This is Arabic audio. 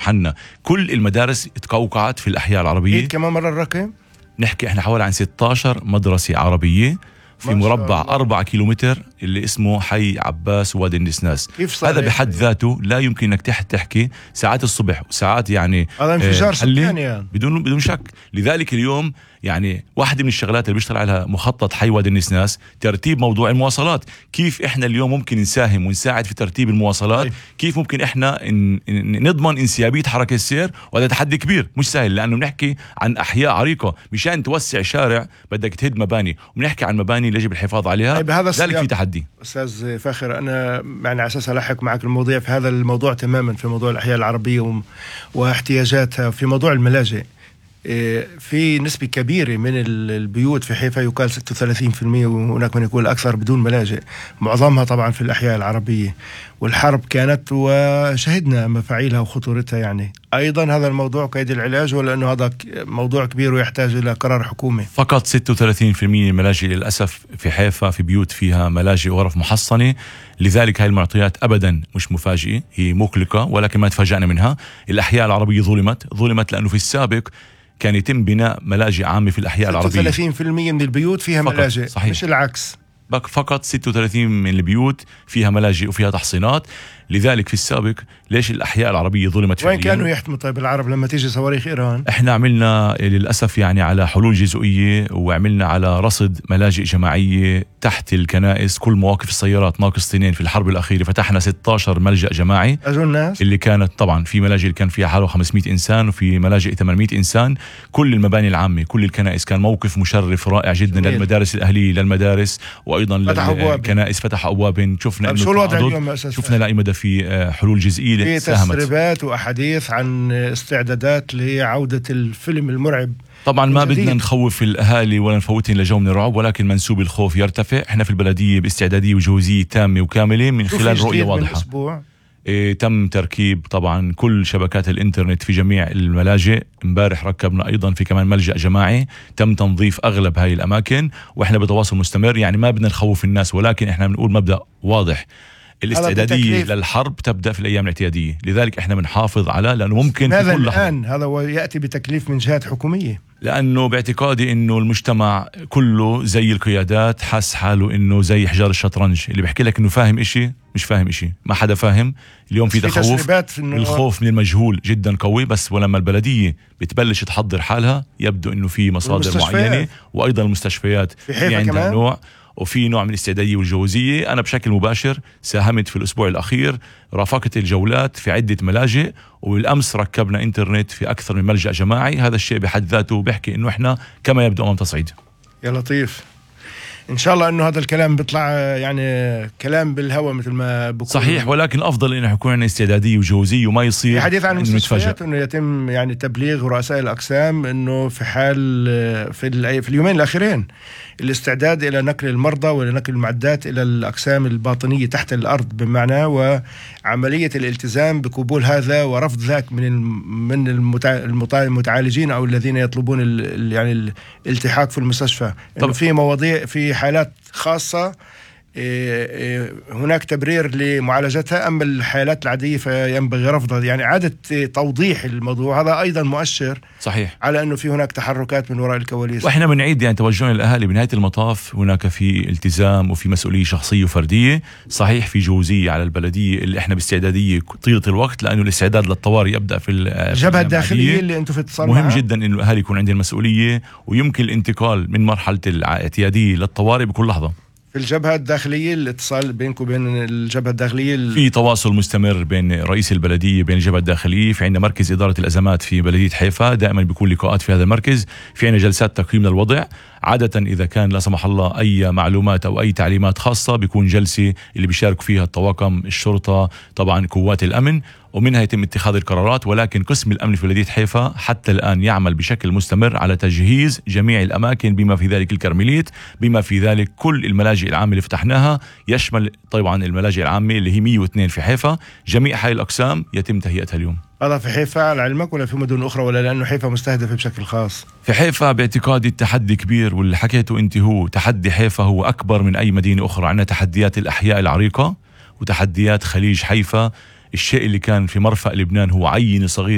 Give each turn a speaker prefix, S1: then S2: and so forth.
S1: محلنا. كل المدارس تقوقعت في الأحياء العربية.
S2: كمان مرة الرقم
S1: نحكي احنا حوالي عن 16 مدرسة عربية في مربع 4 كيلومتر اللي اسمه حي عباس وادي النسناس. هذا بحد ذاته لا يمكن انك تحكي ساعات الصبح وساعات يعني
S2: هذا انفجار سكاني يعني.
S1: بدون شك. لذلك اليوم يعني واحدة من الشغلات اللي بيشتغل عليها مخطط حي وادي النسناس ترتيب موضوع المواصلات. كيف احنا اليوم ممكن نساهم ونساعد في ترتيب المواصلات؟ كيف ممكن احنا نضمن انسيابية حركة السير؟ وهذا تحدي كبير مش سهل، لانه بنحكي عن احياء عريقة. مشان توسع شارع بدك تهد مباني، وبنحكي عن مباني اللي يجب الحفاظ عليها. ذلك في تحدي.
S2: استاذ فاخر، انا يعني على اساس الحق معك المواضيع في هذا الموضوع تماما، في موضوع الاحياء العربية واحتياجاتها، في موضوع الملاجئ. في نسبة كبيرة من البيوت في حيفا يقال 36%، وهناك من يقول أكثر بدون ملاجئ، معظمها طبعا في الأحياء العربية. والحرب كانت وشهدنا مفاعيلها وخطورتها. يعني أيضا هذا الموضوع قيد العلاج، ولا أنه هذا موضوع كبير ويحتاج إلى قرار حكومي؟
S1: فقط 36% الملاجئ للأسف في حيفا، في بيوت فيها ملاجئ وغرف محصنة. لذلك هاي المعطيات أبدا مش مفاجئة، هي مقلقة ولكن ما تفاجأنا منها. الأحياء العربية ظلمت لأنه في السابق كان يتم بناء ملاجئ عامة في الأحياء العربية.
S2: 36% من البيوت فيها ملاجئ، صحيح. مش العكس.
S1: فقط 36 من البيوت فيها ملاجئ وفيها تحصينات. لذلك في السابق ليش الأحياء العربية ظلمت فعليا؟
S2: وين كانوا يحتموا طيب العرب لما تيجي صواريخ إيران؟
S1: احنا عملنا للأسف يعني على حلول جزئية، وعملنا على رصد ملاجئ جماعية تحت الكنائس. كل مواقف السيارات ناقص 2 في الحرب الأخيرة فتحنا 16 ملجأ جماعي.
S2: الناس
S1: اللي كانت طبعا في ملاجئ اللي كان فيها حوالي 500 إنسان، وفي ملاجئ 800 إنسان. كل المباني العامة، كل الكنائس، كان موقف مشرف رائع جدا. جميل. للمدارس الأهلية، للمدارس، وأيضا للكنائس فتح أبواب. شفنا
S2: شو الوضع اليوم؟
S1: شفنا لا مدى في حلول جزئية
S2: في تسريبات وأحاديث عن استعدادات لعودة الفيلم المرعب.
S1: طبعا ما بدنا نخوف الأهالي ولا نفوتهم لجو من الرعب، ولكن منسوب الخوف يرتفع. احنا في البلدية باستعدادية وجهوزية تامة وكاملة من خلال رؤية واضحة. تم تركيب طبعا كل شبكات الانترنت في جميع الملاجئ. امبارح ركبنا ايضا في كمان ملجأ جماعي. تم تنظيف اغلب هاي الاماكن، واحنا بتواصل مستمر. يعني ما بدنا نخوف الناس، ولكن احنا بنقول مبدأ واضح: الاستعدادية للحرب تبدأ في الأيام الاعتيادية. لذلك إحنا بنحافظ على، لأنه ممكن
S2: هذا الآن هذا يأتي بتكليف من جهات حكومية،
S1: لأنه باعتقادي إنه المجتمع كله زي القيادات حس حاله إنه زي حجار الشطرنج اللي بيحكي لك إنه فاهم إشي مش فاهم إشي. ما حدا فاهم. اليوم في تخوف، الخوف من المجهول جدا قوي. بس ولما البلدية بتبلش تحضر حالها يبدو إنه في مصادر معينة، وأيضا المستشفيات في عندها نوع، وفي نوع من الاستعدادية والجوزية. أنا بشكل مباشر ساهمت في الأسبوع الأخير، رافقت الجولات في عدة ملاجئ، والأمس ركبنا إنترنت في أكثر من ملجأ جماعي. هذا الشيء بحد ذاته بيحكي إنه إحنا كما يبدو أمام تصعيد.
S2: يا لطيف، إن شاء الله إنه هذا الكلام بيطلع يعني كلام بالهواء مثل ما بقول. صحيح،
S1: ولكن الأفضل إنه يكون عندنا استعدادية وجوزية وما يصير
S2: حديث عن المستشفيات، إنه يتم يعني تبليغ رؤساء الأقسام إنه في حال في اليومين الأخيرين الاستعداد إلى نقل المرضى ونقل المعدات إلى الأقسام الباطنية تحت الأرض، بمعنى وعملية الالتزام بقبول هذا ورفض ذاك من المتعالجين أو الذين يطلبون يعني الالتحاق في المستشفى. إنه في مواضيع، في حالات خاصة هناك تبرير لمعالجتها، أما الحالات العادية فينبغي رفضها. يعني عادة توضيح الموضوع هذا أيضا مؤشر
S1: صحيح
S2: على أنه في هناك تحركات من وراء الكواليس.
S1: وإحنا بنعيد يعني توجهنا للأهالي بنهاية المطاف، هناك في التزام وفي مسؤولية شخصية وفردية. صحيح في جوزية على البلدية اللي إحنا باستعدادية طيلة الوقت، لأنه الاستعداد للطوارئ يبدأ في
S2: الجبهة الداخلية اللي أنتم في اتصال
S1: مهم جدا إنه الأهالي يكون عندهم مسؤولية، ويمكن الانتقال من مرحلة الاعتيادية للطوارئ بكل لحظة.
S2: في الجبهة الداخلية الاتصال بينكم وبين الجبهة الداخلية
S1: في تواصل مستمر بين رئيس البلدية بين الجبهة الداخلية. في عندنا مركز إدارة الأزمات في بلدية حيفا، دائما بيكون لقاءات في هذا المركز. في عندنا جلسات تقييم للوضع. عادة إذا كان لا سمح الله أي معلومات أو أي تعليمات خاصة بيكون جلسة اللي بيشارك فيها الطواقم، الشرطة، طبعا قوات الأمن، ومنها يتم اتخاذ القرارات. ولكن قسم الأمن في بلدية حيفا حتى الآن يعمل بشكل مستمر على تجهيز جميع الأماكن، بما في ذلك الكرمليت، بما في ذلك كل الملاجئ العامة اللي فتحناها، يشمل طبعا الملاجئ العامة اللي هي 102 في حيفا. جميع هاي الأقسام يتم تهيئتها اليوم.
S2: هذا في حيفا على علمك ولا في مدن أخرى، ولا لأنه حيفا مستهدفة بشكل خاص؟
S1: في حيفا باعتقادي التحدي كبير، واللي حكيته أنت هو تحدي حيفا هو أكبر من أي مدينة أخرى. عندنا تحديات الأحياء العريقة وتحديات خليج حيفا. الشيء اللي كان في مرفأ لبنان هو عينة صغيرة